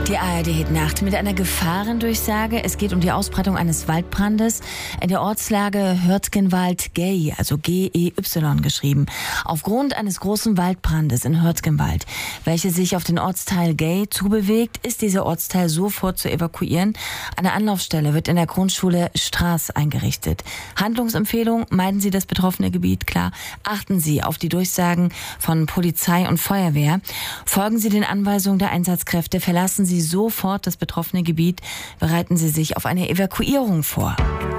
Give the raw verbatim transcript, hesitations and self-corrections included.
Die A R D-Hit-Nacht mit einer Gefahrendurchsage. Es geht um die Ausbreitung eines Waldbrandes in der Ortslage Hörtgenwald-Gey, also G E Y geschrieben. Aufgrund eines großen Waldbrandes in Hörtgenwald, welcher sich auf den Ortsteil Gey zubewegt, ist dieser Ortsteil sofort zu evakuieren. Eine Anlaufstelle wird in der Grundschule Straß eingerichtet. Handlungsempfehlung: meiden Sie das betroffene Gebiet, klar. Achten Sie auf die Durchsagen von Polizei und Feuerwehr. Folgen Sie den Anweisungen der Einsatzkräfte. Verlassen Sie sofort das betroffene Gebiet. Bereiten Sie sich auf eine Evakuierung vor.